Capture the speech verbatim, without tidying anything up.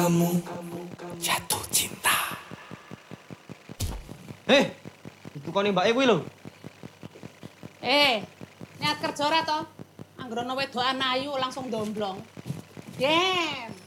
Kamu jatuh cinta. Eh, itu kan Mbak E kuwi lho. Eh, niat kerja ora to? Anggere ana wedokan ayu langsung domblong. Gen.